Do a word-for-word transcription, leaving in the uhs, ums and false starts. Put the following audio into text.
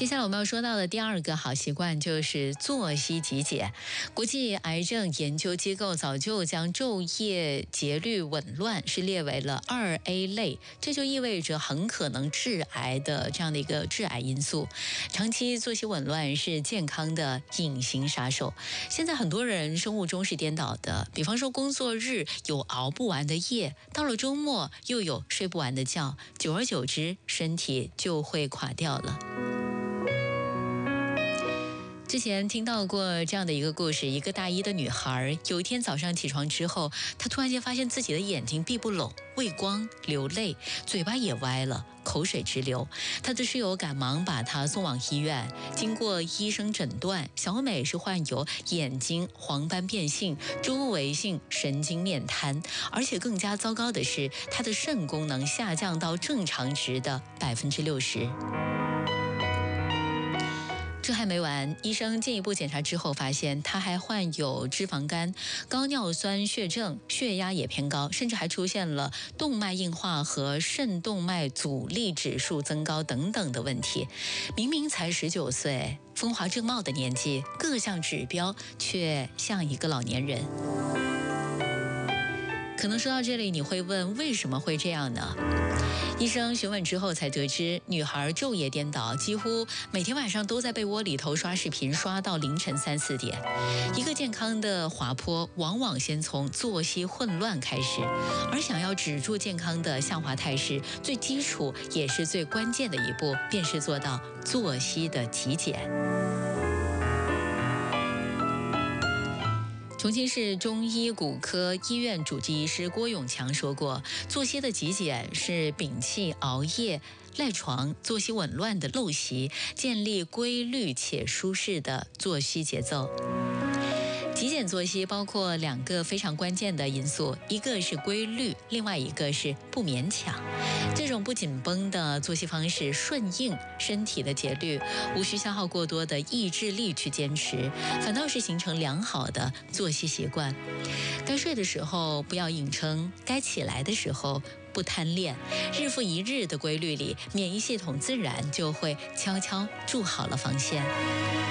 接下来我们要说到的第二个好习惯就是作息集检。国际癌症研究机构早就将昼夜节律紊乱是列为了二 A 类，这就意味着很可能致癌的这样的一个致癌因素。长期作息紊乱是健康的隐形杀手。现在很多人生物钟是颠倒的，比方说工作日有熬不完的夜，到了周末又有睡不完的觉，久而久之身体就会垮掉了。之前听到过这样的一个故事，一个大一的女孩，有一天早上起床之后，她突然间发现自己的眼睛闭不拢，畏光流泪，嘴巴也歪了，口水直流。她的室友赶忙把她送往医院，经过医生诊断，小美是患有眼睛黄斑变性、周围性神经面瘫，而且更加糟糕的是，她的肾功能下降到正常值的百分之六十。这还没完，医生进一步检查之后发现他还患有脂肪肝、高尿酸血症，血压也偏高，甚至还出现了动脉硬化和肾动脉阻力指数增高等等的问题。明明才十九岁，风华正茂的年纪，各项指标却像一个老年人。可能说到这里，你会问为什么会这样呢？医生询问之后才得知，女孩昼夜颠倒，几乎每天晚上都在被窝里头刷视频，刷到凌晨三四点。一个健康的滑坡，往往先从作息混乱开始，而想要止住健康的下滑态势，最基础也是最关键的一步，便是做到作息的极简。重庆市中医骨科医院主治医师郭永强说过，作息的极简是摒弃熬夜、赖床、作息紊乱的陋习，建立规律且舒适的作息节奏。极简作息包括两个非常关键的因素，一个是规律，另外一个是不勉强。这种不紧绷的作息方式顺应身体的节律，无需消耗过多的意志力去坚持，反倒是形成良好的作息习惯。该睡的时候不要硬撑，该起来的时候不贪恋，日复一日的规律里，免疫系统自然就会悄悄筑好了防线。